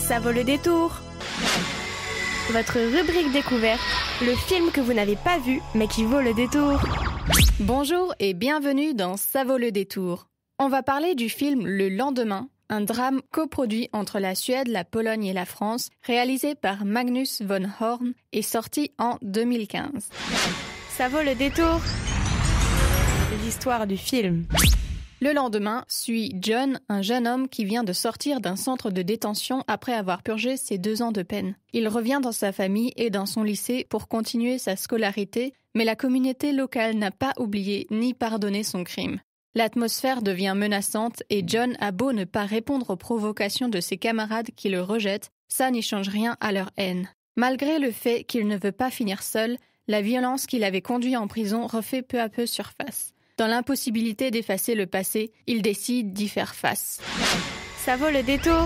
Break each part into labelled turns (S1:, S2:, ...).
S1: Ça vaut le détour. Votre rubrique découverte, le film que vous n'avez pas vu mais qui vaut le détour.
S2: Bonjour et bienvenue dans Ça vaut le détour. On va parler du film Le lendemain, un drame coproduit entre la Suède, la Pologne et la France, réalisé par Magnus von Horn et sorti en 2015.
S1: Ça vaut le détour. L'histoire du film.
S2: Le lendemain suit John, un jeune homme qui vient de sortir d'un centre de détention après avoir purgé ses 2 ans de peine. Il revient dans sa famille et dans son lycée pour continuer sa scolarité, mais la communauté locale n'a pas oublié ni pardonné son crime. L'atmosphère devient menaçante et John a beau ne pas répondre aux provocations de ses camarades qui le rejettent, ça n'y change rien à leur haine. Malgré le fait qu'il ne veut pas finir seul, la violence qui l'avait conduit en prison refait peu à peu surface. Dans l'impossibilité d'effacer le passé, il décide d'y faire face.
S1: Ça vaut le détour.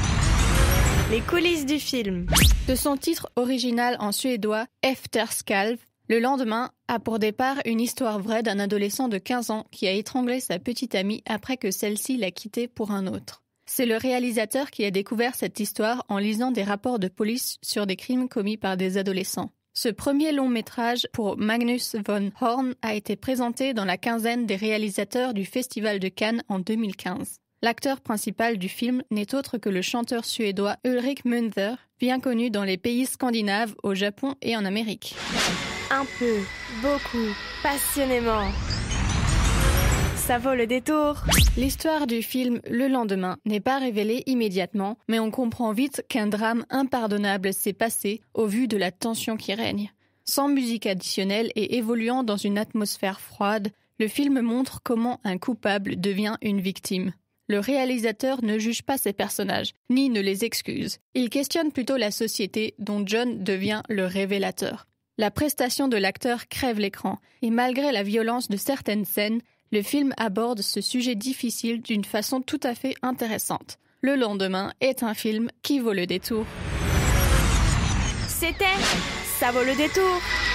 S1: Les coulisses du film.
S2: De son titre original en suédois, Efterskalv, Le lendemain a pour départ une histoire vraie d'un adolescent de 15 ans qui a étranglé sa petite amie après que celle-ci l'a quitté pour un autre. C'est le réalisateur qui a découvert cette histoire en lisant des rapports de police sur des crimes commis par des adolescents. Ce premier long métrage pour Magnus von Horn a été présenté dans la quinzaine des réalisateurs du Festival de Cannes en 2015. L'acteur principal du film n'est autre que le chanteur suédois Ulrik Munther, bien connu dans les pays scandinaves, au Japon et en Amérique.
S1: Un peu, beaucoup, passionnément. Ça vaut le détour.
S2: L'histoire du film Le lendemain n'est pas révélée immédiatement, mais on comprend vite qu'un drame impardonnable s'est passé au vu de la tension qui règne. Sans musique additionnelle et évoluant dans une atmosphère froide, le film montre comment un coupable devient une victime. Le réalisateur ne juge pas ses personnages, ni ne les excuse. Il questionne plutôt la société dont John devient le révélateur. La prestation de l'acteur crève l'écran, et malgré la violence de certaines scènes, le film aborde ce sujet difficile d'une façon tout à fait intéressante. Le lendemain est un film qui vaut le détour.
S1: C'était Ça vaut le détour.